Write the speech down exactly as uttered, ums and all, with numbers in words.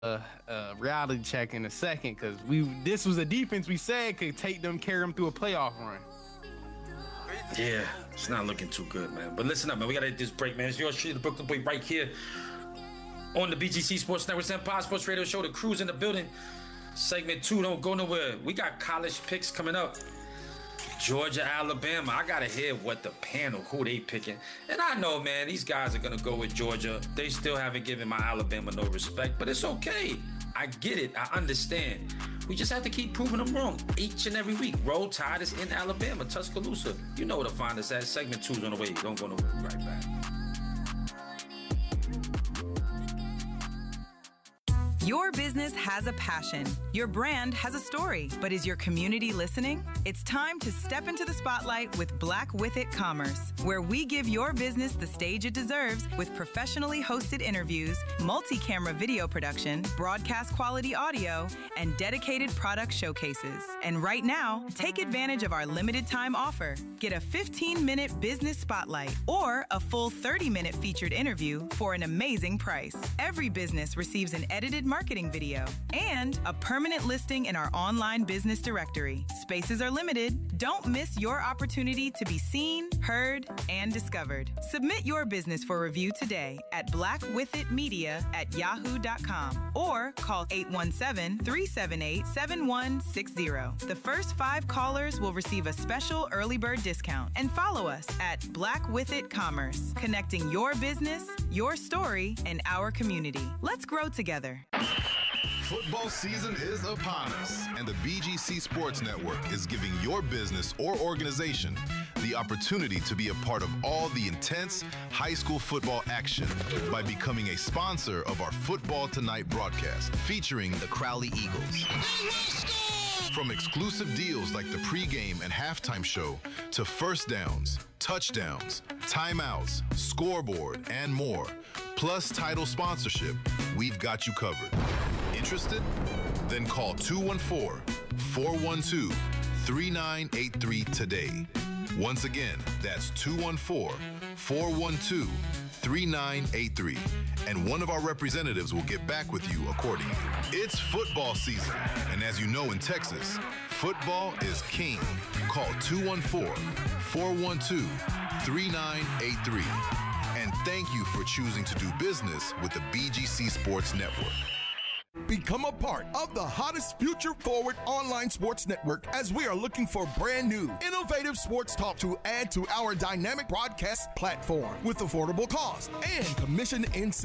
a, a reality check in a second, because we this was a defense we said could take them, carry them through a playoff run. Yeah, it's not looking too good, man. But listen up, man. We got to hit this break, man. It's yours truly, the Brooklyn Boy, right here on the B G C Sports Network, Empire Sports Radio Show. The crew's in the building. Segment two, don't go nowhere. We got college picks coming up. Georgia, Alabama. I gotta hear what the panel, who they picking. And I know, man, these guys are gonna go with Georgia. They still haven't given my Alabama no respect, but it's okay. I get it. I understand. We just have to keep proving them wrong each and every week. Roll Tide is in Alabama, Tuscaloosa. You know where to find us at. Segment two's on the way. Don't go nowhere. Right back. Your business has a passion. Your brand has a story. But is your community listening? It's time to step into the spotlight with Black With It Commerce, where we give your business the stage it deserves with professionally hosted interviews, multi-camera video production, broadcast quality audio, and dedicated product showcases. And right now, take advantage of our limited time offer. Get a fifteen minute business spotlight or a full thirty minute featured interview for an amazing price. Every business receives an edited marketing video and a permanent listing in our online business directory. Spaces are limited. Don't miss your opportunity to be seen, heard, and discovered. Submit your business for review today at blackwithitmedia at yahoo dot com or call eight one seven, three seven eight, seven one six zero. The first five callers will receive a special early bird discount. And follow us at Black With It Commerce, connecting your business, your story, and our community. Let's grow together. Football season is upon us, and the B G C Sports Network is giving your business or organization the opportunity to be a part of all the intense high school football action by becoming a sponsor of our Football Tonight broadcast featuring the Crowley Eagles. From exclusive deals like the pregame and halftime show to first downs, touchdowns, timeouts, scoreboard, and more, plus title sponsorship, we've got you covered. Interested? Then call two one four, four one two, three nine eight three today. Once again, that's two one four, four one two, three nine eight three. And one of our representatives will get back with you accordingly. It's football season, and as you know in Texas, football is king. Call two one four, four one two, three nine eight three. And thank you for choosing to do business with the B G C Sports Network. Become a part of the hottest future-forward online sports network as we are looking for brand new, innovative sports talk to add to our dynamic broadcast platform with affordable cost and commission incentives.